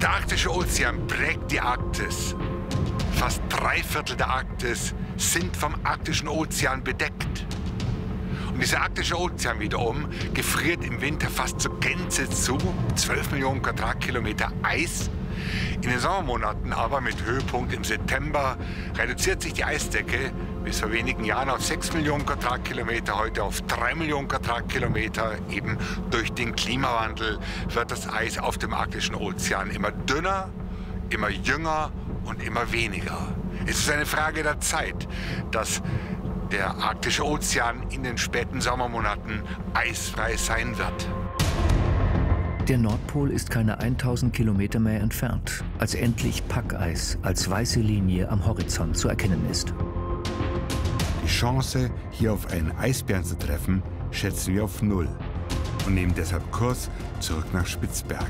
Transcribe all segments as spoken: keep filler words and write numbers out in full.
Der Arktische Ozean prägt die Arktis. Fast drei Viertel der Arktis sind vom Arktischen Ozean bedeckt. Und dieser Arktische Ozean wiederum gefriert im Winter fast zur Gänze zu, zwölf Millionen Quadratkilometer Eis. In den Sommermonaten aber mit Höhepunkt im September reduziert sich die Eisdecke bis vor wenigen Jahren auf sechs Millionen Quadratkilometer, heute auf drei Millionen Quadratkilometer. Eben durch den Klimawandel wird das Eis auf dem Arktischen Ozean immer dünner, immer jünger und immer weniger. Es ist eine Frage der Zeit, dass der Arktische Ozean in den späten Sommermonaten eisfrei sein wird. Der Nordpol ist keine tausend Kilometer mehr entfernt, als endlich Packeis als weiße Linie am Horizont zu erkennen ist. Die Chance, hier auf einen Eisbären zu treffen, schätzen wir auf null und nehmen deshalb Kurs zurück nach Spitzbergen.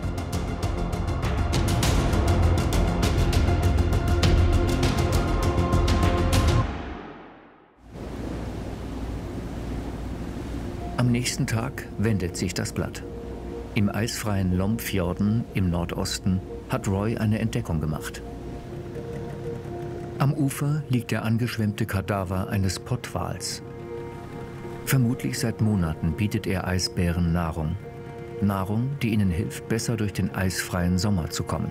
Am nächsten Tag wendet sich das Blatt. Im eisfreien Lomfjorden im Nordosten hat Roy eine Entdeckung gemacht. Am Ufer liegt der angeschwemmte Kadaver eines Pottwals. Vermutlich seit Monaten bietet er Eisbären Nahrung. Nahrung, die ihnen hilft, besser durch den eisfreien Sommer zu kommen.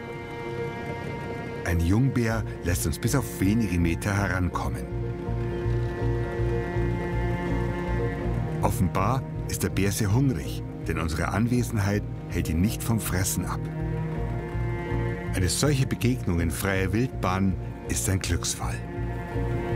Ein Jungbär lässt uns bis auf wenige Meter herankommen. Offenbar ist der Bär sehr hungrig, denn unsere Anwesenheit hält ihn nicht vom Fressen ab. Eine solche Begegnung in freier Wildbahn ist ein Glücksfall.